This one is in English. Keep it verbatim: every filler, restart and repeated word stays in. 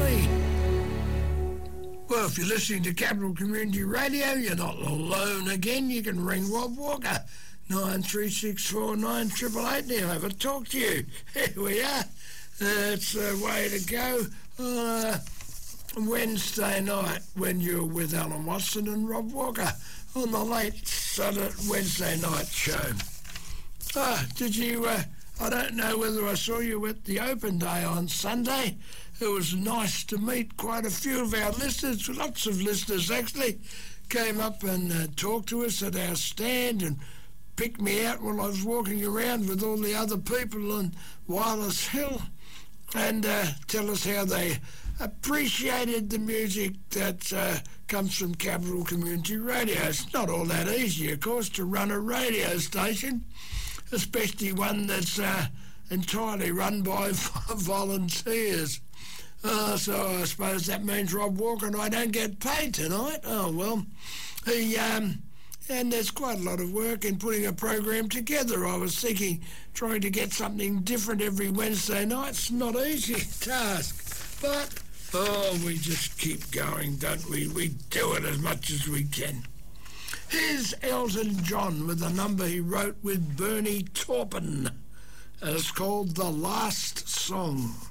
me. Well, if you're listening to Capital Community Radio, you're not alone again. You can ring Rob Walker, nine three six four nine eight eight eight, and he'll have a talk to you. Here we are. That's the way to go on uh, Wednesday night when you're with Alan Watson and Rob Walker on the late Saturday, Wednesday night show. Ah, did you... Uh, I don't know whether I saw you at the open day on Sunday. It was nice to meet quite a few of our listeners. Lots of listeners actually came up and uh, talked to us at our stand and picked me out while I was walking around with all the other people on Wireless Hill and uh, tell us how they appreciated the music that uh, comes from Capital Community Radio. It's not all that easy, of course, to run a radio station, especially one that's uh, entirely run by volunteers. Uh, so I suppose that means Rob Walker and I don't get paid tonight. Oh, well. He, um, and there's quite a lot of work in putting a program together. I was thinking, trying to get something different every Wednesday night. It's not an easy task. But, oh, we just keep going, don't we? We do it as much as we can. Here's Elton John with a number he wrote with Bernie Taupin. It's called The Last Song.